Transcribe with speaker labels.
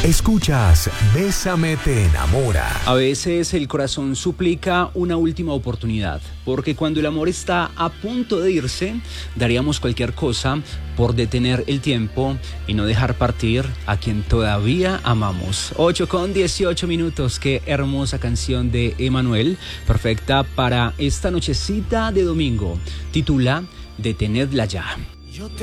Speaker 1: Escuchas Bésame te enamora.
Speaker 2: A veces el corazón suplica una última oportunidad, porque cuando el amor está a punto de irse, daríamos cualquier cosa por detener el tiempo y no dejar partir a quien todavía amamos. 8:18, qué hermosa canción de Emanuel, perfecta para esta nochecita de domingo. Titula Detenedla ya.